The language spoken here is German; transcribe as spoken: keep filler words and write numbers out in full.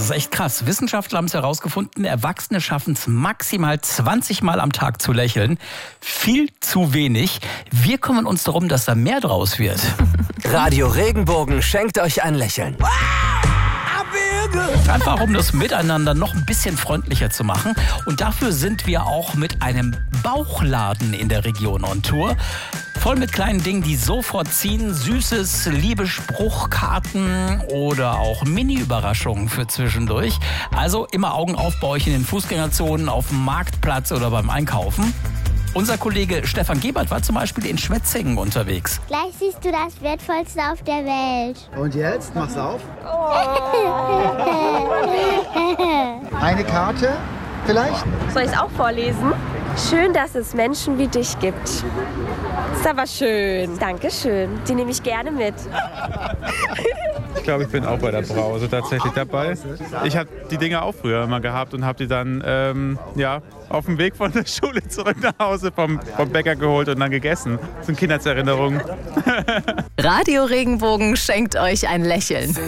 ist echt krass. Wissenschaftler haben es herausgefunden, Erwachsene schaffen es maximal zwanzig Mal am Tag zu lächeln. Viel zu wenig. Wir kümmern uns darum, dass da mehr draus wird. Radio Regenbogen schenkt euch ein Lächeln. Einfach um das Miteinander noch ein bisschen freundlicher zu machen. Und dafür sind wir auch mit einem Bauchladen in der Region on Tour. Voll mit kleinen Dingen, die sofort ziehen. Süßes Liebesspruchkarten oder auch Mini-Überraschungen für zwischendurch. Also immer Augen auf bei euch in den Fußgängerzonen, auf dem Marktplatz oder beim Einkaufen. Unser Kollege Stefan Gebert war zum Beispiel in Schwetzingen unterwegs. Gleich siehst du das Wertvollste auf der Welt. Und jetzt? Mach's auf. Eine Karte vielleicht? Soll ich es auch vorlesen? Schön, dass es Menschen wie dich gibt. Ist aber schön. Dankeschön. Die nehme ich gerne mit. Ich glaube, ich bin auch bei der Brause tatsächlich dabei. Ich habe die Dinge auch früher immer gehabt und habe die dann ähm, ja, auf dem Weg von der Schule zurück nach Hause vom, vom Bäcker geholt und dann gegessen. Das sind Kindheitserinnerungen. Radio Regenbogen schenkt euch ein Lächeln.